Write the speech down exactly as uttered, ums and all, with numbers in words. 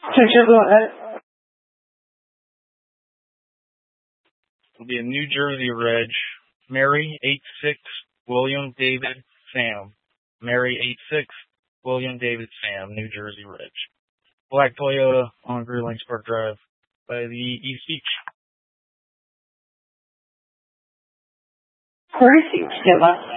Sure, sure, go ahead. It'll be a New Jersey Reg. Mary eight six William David Sam. Mary eight six William David Sam, New Jersey Reg. Black Toyota on Great Lakes Park Drive by the East Beach. Received, Stella.